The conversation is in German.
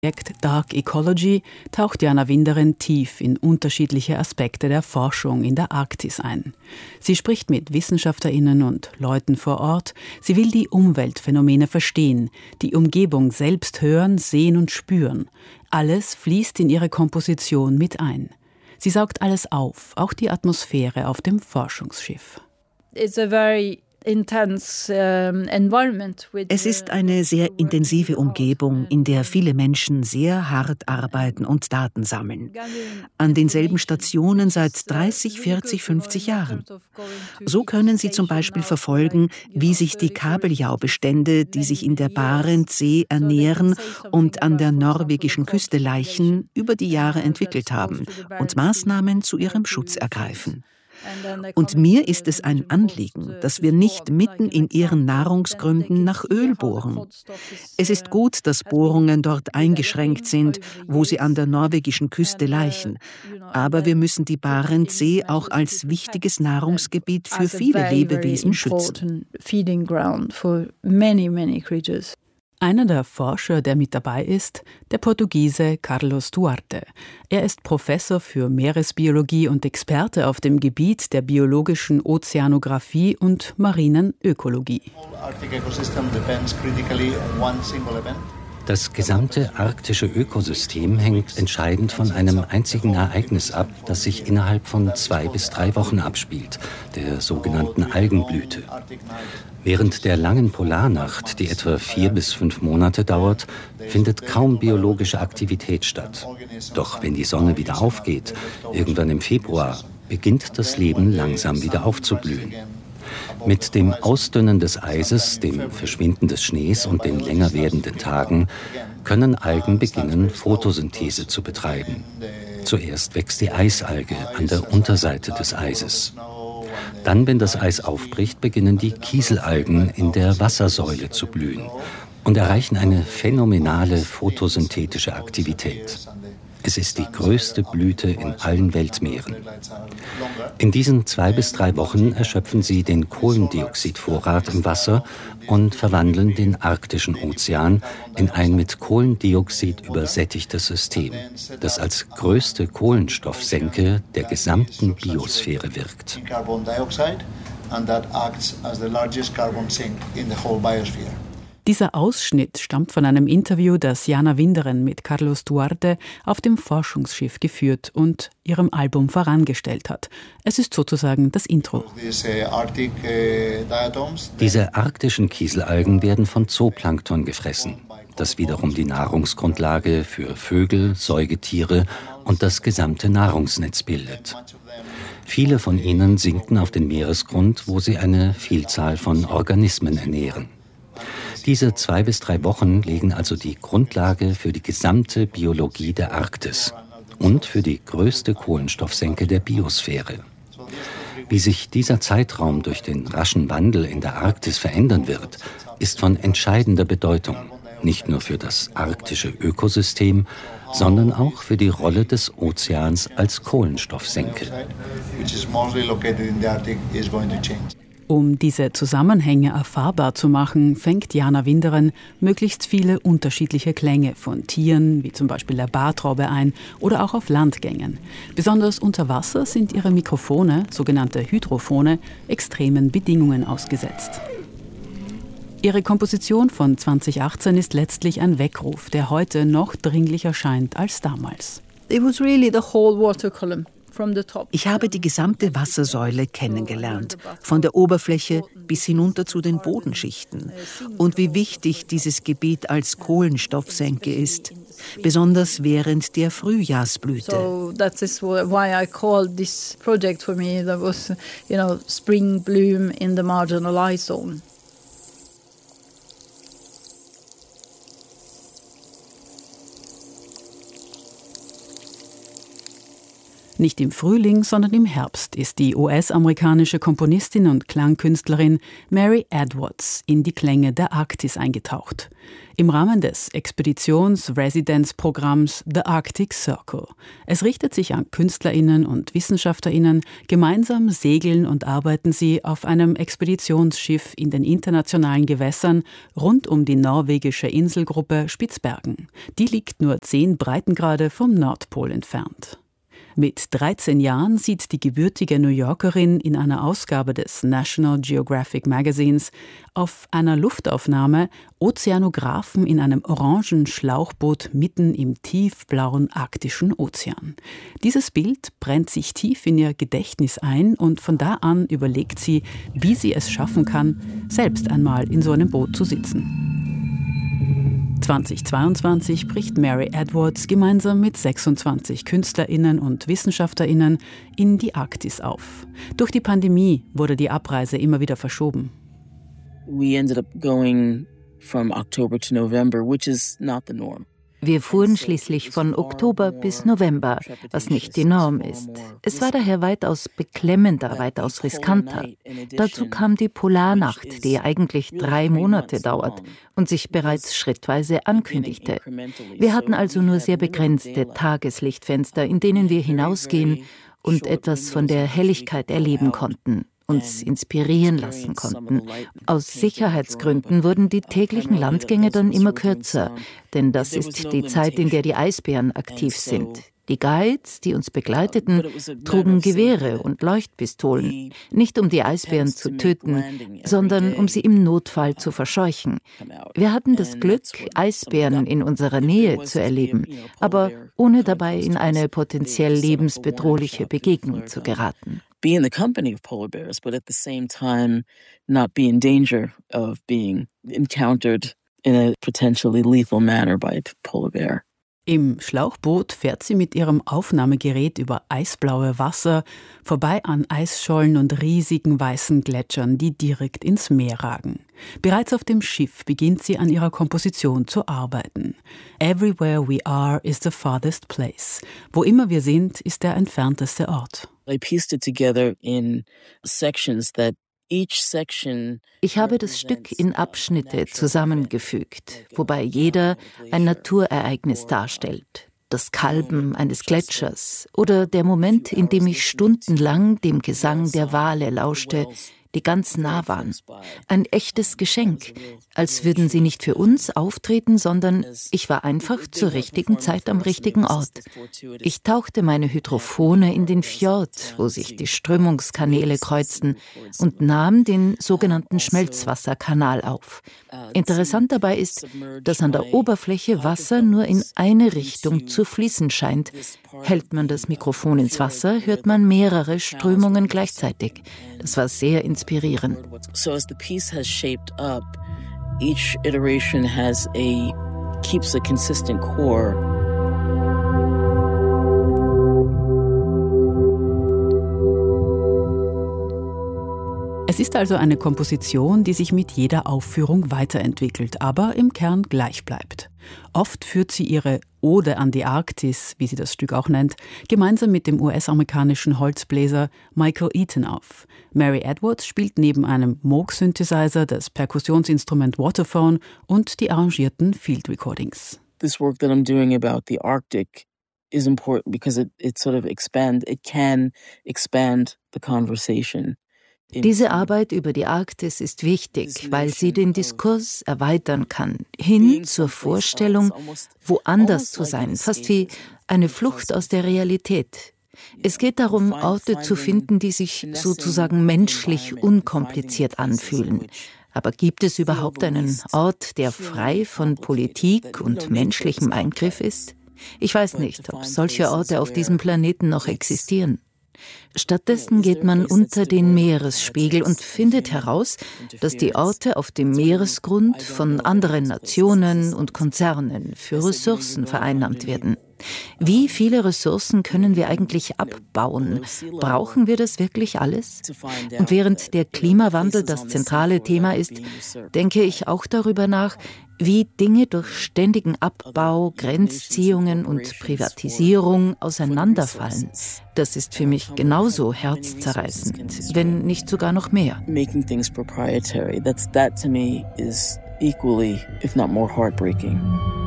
Projekt Dark Ecology taucht Jana Winderin tief in unterschiedliche Aspekte der Forschung in der Arktis ein. Sie spricht mit WissenschaftlerInnen und Leuten vor Ort. Sie will die Umweltphänomene verstehen, die Umgebung selbst hören, sehen und spüren. Alles fließt in ihre Komposition mit ein. Sie saugt alles auf, auch die Atmosphäre auf dem Forschungsschiff. It's a very Es ist eine sehr intensive Umgebung, in der viele Menschen sehr hart arbeiten und Daten sammeln. An denselben Stationen seit 30, 40, 50 Jahren. So können sie zum Beispiel verfolgen, wie sich die Kabeljaubestände, die sich in der Barentssee ernähren und an der norwegischen Küste laichen, über die Jahre entwickelt haben und Maßnahmen zu ihrem Schutz ergreifen. Und mir ist es ein Anliegen, dass wir nicht mitten in ihren Nahrungsgründen nach Öl bohren. Es ist gut, dass Bohrungen dort eingeschränkt sind, wo sie an der norwegischen Küste laichen. Aber wir müssen die Barentssee auch als wichtiges Nahrungsgebiet für viele Lebewesen schützen. Einer der Forscher, der mit dabei ist, der Portugiese Carlos Duarte. Er ist Professor für Meeresbiologie und Experte auf dem Gebiet der biologischen Ozeanographie und marinen Ökologie. Das gesamte arktische Ökosystem hängt entscheidend von einem einzigen Ereignis ab, das sich innerhalb von 2 bis 3 Wochen abspielt, der sogenannten Algenblüte. Während der langen Polarnacht, die etwa 4 bis 5 Monate dauert, findet kaum biologische Aktivität statt. Doch wenn die Sonne wieder aufgeht, irgendwann im Februar, beginnt das Leben langsam wieder aufzublühen. Mit dem Ausdünnen des Eises, dem Verschwinden des Schnees und den länger werdenden Tagen können Algen beginnen, Photosynthese zu betreiben. Zuerst wächst die Eisalge an der Unterseite des Eises. Dann, wenn das Eis aufbricht, beginnen die Kieselalgen in der Wassersäule zu blühen und erreichen eine phänomenale photosynthetische Aktivität. Es ist die größte Blüte in allen Weltmeeren. In diesen 2 bis 3 Wochen erschöpfen sie den Kohlendioxidvorrat im Wasser und verwandeln den arktischen Ozean in ein mit Kohlendioxid übersättigtes System, das als größte Kohlenstoffsenke der gesamten Biosphäre wirkt. Dieser Ausschnitt stammt von einem Interview, das Jana Winderin mit Carlos Duarte auf dem Forschungsschiff geführt und ihrem Album vorangestellt hat. Es ist sozusagen das Intro. Diese arktischen Kieselalgen werden von Zooplankton gefressen, das wiederum die Nahrungsgrundlage für Vögel, Säugetiere und das gesamte Nahrungsnetz bildet. Viele von ihnen sinken auf den Meeresgrund, wo sie eine Vielzahl von Organismen ernähren. Diese 2 bis 3 Wochen legen also die Grundlage für die gesamte Biologie der Arktis und für die größte Kohlenstoffsenke der Biosphäre. Wie sich dieser Zeitraum durch den raschen Wandel in der Arktis verändern wird, ist von entscheidender Bedeutung, nicht nur für das arktische Ökosystem, sondern auch für die Rolle des Ozeans als Kohlenstoffsenke. Um diese Zusammenhänge erfahrbar zu machen, fängt Jana Winderin möglichst viele unterschiedliche Klänge von Tieren, wie zum Beispiel der Bartraube ein, oder auch auf Landgängen. Besonders unter Wasser sind ihre Mikrofone, sogenannte Hydrophone, extremen Bedingungen ausgesetzt. Ihre Komposition von 2018 ist letztlich ein Weckruf, der heute noch dringlicher scheint als damals. It was really the whole water column. Ich habe die gesamte Wassersäule kennengelernt, von der Oberfläche bis hinunter zu den Bodenschichten. Und wie wichtig dieses Gebiet als Kohlenstoffsenke ist, besonders während der Frühjahrsblüte. So that is why I called this project for me. That was, spring bloom in the marginalized zone. Nicht im Frühling, sondern im Herbst ist die US-amerikanische Komponistin und Klangkünstlerin Mary Edwards in die Klänge der Arktis eingetaucht. Im Rahmen des Expeditions-Residence-Programms The Arctic Circle. Es richtet sich an KünstlerInnen und WissenschaftlerInnen. Gemeinsam segeln und arbeiten sie auf einem Expeditionsschiff in den internationalen Gewässern rund um die norwegische Inselgruppe Spitzbergen. Die liegt nur 10 Breitengrade vom Nordpol entfernt. Mit 13 Jahren sieht die gebürtige New Yorkerin in einer Ausgabe des National Geographic Magazines auf einer Luftaufnahme Ozeanographen in einem orangen Schlauchboot mitten im tiefblauen arktischen Ozean. Dieses Bild brennt sich tief in ihr Gedächtnis ein und von da an überlegt sie, wie sie es schaffen kann, selbst einmal in so einem Boot zu sitzen. 2022 bricht Mary Edwards gemeinsam mit 26 KünstlerInnen und WissenschaftlerInnen in die Arktis auf. Durch die Pandemie wurde die Abreise immer wieder verschoben. We ended up going from October to November, which is not the norm. Wir fuhren schließlich von Oktober bis November, was nicht die Norm ist. Es war daher weitaus beklemmender, weitaus riskanter. Dazu kam die Polarnacht, die eigentlich 3 Monate dauert und sich bereits schrittweise ankündigte. Wir hatten also nur sehr begrenzte Tageslichtfenster, in denen wir hinausgehen und etwas von der Helligkeit erleben konnten, uns inspirieren lassen konnten. Aus Sicherheitsgründen wurden die täglichen Landgänge dann immer kürzer, denn das ist die Zeit, in der die Eisbären aktiv sind. Die Guides, die uns begleiteten, trugen Gewehre und Leuchtpistolen, nicht um die Eisbären zu töten, sondern um sie im Notfall zu verscheuchen. Wir hatten das Glück, Eisbären in unserer Nähe zu erleben, aber ohne dabei in eine potenziell lebensbedrohliche Begegnung zu geraten. Be in the company of polar bears, but at the same time not be in danger of being encountered in a potentially lethal manner by a polar bear. Im Schlauchboot fährt sie mit ihrem Aufnahmegerät über eisblaue Wasser, vorbei an Eisschollen und riesigen weißen Gletschern, die direkt ins Meer ragen. Bereits auf dem Schiff beginnt sie an ihrer Komposition zu arbeiten. Everywhere we are is the farthest place. Wo immer wir sind, ist der entfernteste Ort. I pieced it together in sections that Ich habe das Stück in Abschnitte zusammengefügt, wobei jeder ein Naturereignis darstellt. Das Kalben eines Gletschers oder der Moment, in dem ich stundenlang dem Gesang der Wale lauschte, die ganz nah waren. Ein echtes Geschenk, als würden sie nicht für uns auftreten, sondern ich war einfach zur richtigen Zeit am richtigen Ort. Ich tauchte meine Hydrophone in den Fjord, wo sich die Strömungskanäle kreuzten, und nahm den sogenannten Schmelzwasserkanal auf. Interessant dabei ist, dass an der Oberfläche Wasser nur in eine Richtung zu fließen scheint. Hält man das Mikrofon ins Wasser, hört man mehrere Strömungen gleichzeitig. Das war sehr inspirierend. So as the piece has shaped up, each iteration keeps a consistent core. Es ist also eine Komposition, die sich mit jeder Aufführung weiterentwickelt, aber im Kern gleich bleibt. Oft führt sie ihre Ode an die Arktis, wie sie das Stück auch nennt, gemeinsam mit dem US-amerikanischen Holzbläser Michael Eaton auf. Mary Edwards spielt neben einem Moog-Synthesizer das Perkussionsinstrument Waterphone und die arrangierten Field Recordings. This work that I'm doing about the Arctic is important because it can expand the conversation. Diese Arbeit über die Arktis ist wichtig, weil sie den Diskurs erweitern kann, hin zur Vorstellung, woanders zu sein, fast wie eine Flucht aus der Realität. Es geht darum, Orte zu finden, die sich sozusagen menschlich unkompliziert anfühlen. Aber gibt es überhaupt einen Ort, der frei von Politik und menschlichem Eingriff ist? Ich weiß nicht, ob solche Orte auf diesem Planeten noch existieren. Stattdessen geht man unter den Meeresspiegel und findet heraus, dass die Orte auf dem Meeresgrund von anderen Nationen und Konzernen für Ressourcen vereinnahmt werden. Wie viele Ressourcen können wir eigentlich abbauen? Brauchen wir das wirklich alles? Und während der Klimawandel das zentrale Thema ist, denke ich auch darüber nach, wie Dinge durch ständigen Abbau, Grenzziehungen und Privatisierung auseinanderfallen. Das ist für mich genauso herzzerreißend, wenn nicht sogar noch mehr. Making things proprietary, that to me is equally, if not more, heartbreaking.